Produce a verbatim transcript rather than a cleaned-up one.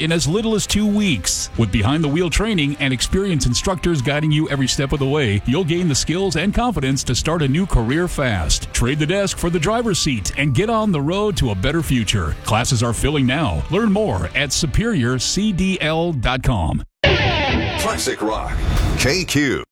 in as little as two weeks. With behind-the-wheel training and experienced instructors guiding you every step of the way, you'll gain the skills and confidence to start a new career fast. Trade the desk for the driver's seat and get on the road to a better future. Classes are filling now. Learn more at superior c d l dot com. Classic Rock. K Q.